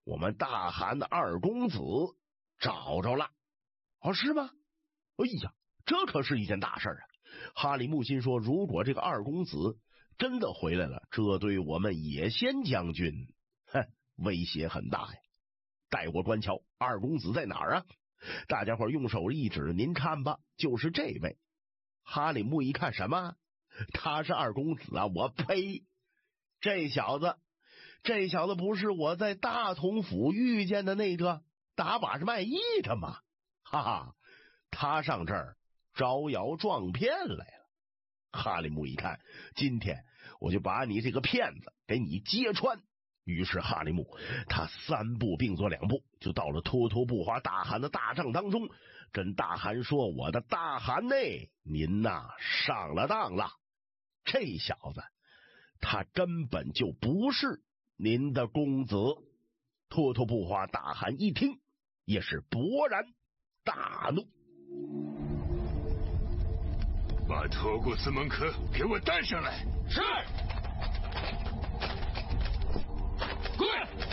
我们大汗的二公子找着了。哦，是吗？哎呀，这可是一件大事啊！哈里木心说，如果这个二公子真的回来了，这对我们野仙将军威胁很大呀。待我观瞧，二公子在哪儿啊？大家伙用手一指，您看吧，就是这位。哈里木一看，什么？他是二公子啊！我呸！这小子不是我在大同府遇见的那个打把式卖艺的吗？哈哈，他上这儿招摇撞骗来了。哈里木一看，今天我就把你这个骗子给你揭穿。于是哈里木他三步并作两步，就到了脱脱不花大汗的大帐当中，跟大汗说：“我的大汗内，您呐上了当了。这小子他根本就不是您的公子。”脱脱不花大汗一听，也是勃然大怒， 把托古斯蒙科给我带上来。 是。跪！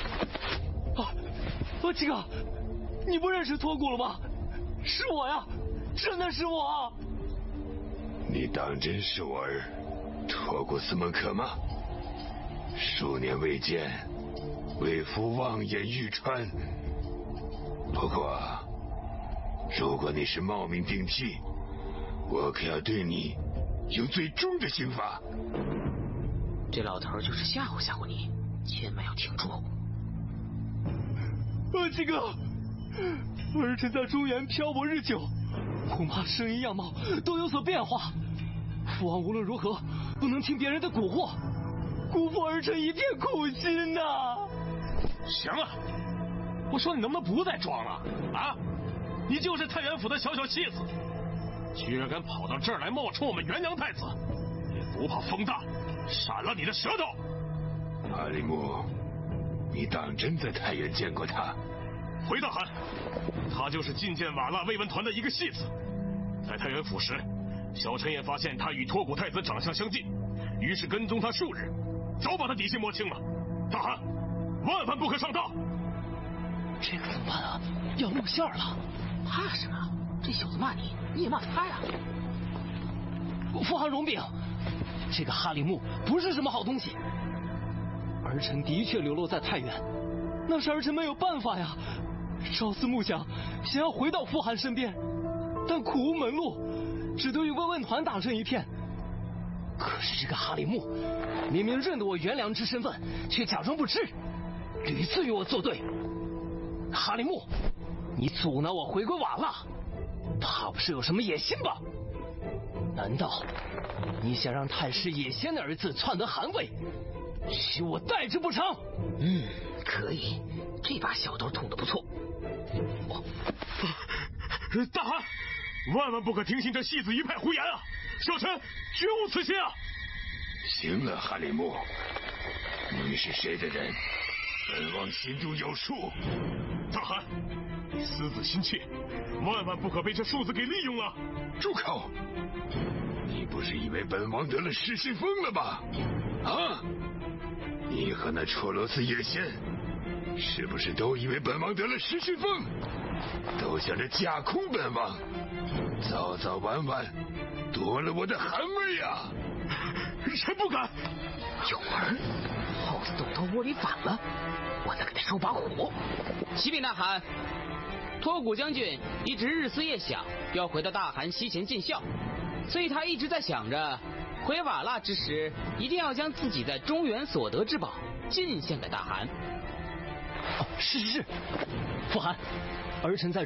七哥，你不认识托古了吗？是我呀，真的是我。 你当真是我儿托古斯蒙科吗？数年未见，为夫望眼欲穿。不过，如果你是冒名顶替，我可要对你用最重的刑罚。 这老头就是吓唬吓唬你，千万要挺住。 七哥，儿臣在中原漂泊日久，恐怕声音样貌都有所变化。父王无论如何不能听别人的蛊惑，辜负儿臣一片苦心呐。 行了，我说你能不能不再装了啊？你就是太原府的小戏子，居然敢跑到这儿来冒充我们元阳太子，也不怕风大闪了你的舌头！ 哈里木，你当真在太原见过他？ 回大汗，他就是觐见瓦剌慰问团的一个戏子。在太原府时，小臣也发现他与托古太子长相相近，于是跟踪他数日，早把他底细摸清了。大汗，万万不可上当！ 这可怎么办啊？要露馅了！ 怕什么？这小子骂你，你也骂他呀！ 父皇容禀，这个哈里木不是什么好东西。儿臣的确流落在太原，那是儿臣没有办法呀。朝思暮想，想要回到父汗身边，但苦无门路，只得与慰问团打成一片。可是这个哈里木明明认得我元良之身份，却假装不知，屡次与我作对。哈里木，你阻挠我回归瓦剌，怕不是有什么野心吧？难道你想让太师野仙的儿子篡得汗位，许我代之不成？ 可以，这把小刀捅得不错。 大汗，万万不可听信这戏子一派胡言啊！小臣绝无此心啊！ 行了，哈里木，你是谁的人？本王心中有数。 大汗，你私自心切，万万不可被这庶子给利用了。 住口！你不是以为本王得了失心疯了吗？啊！你和那绰罗斯野仙，是不是都以为本王得了失心疯？都想着架空本王，早早晚晚夺了我的汗位啊！ 臣不敢。 有儿，耗子斗到窝里反了，我再给他烧把火。启禀大汗，托古将军一直日思夜想要回到大汗西前尽孝，所以他一直在想着回瓦剌之时，一定要将自己在中原所得之宝进献给大汗。 是，父汗，儿臣在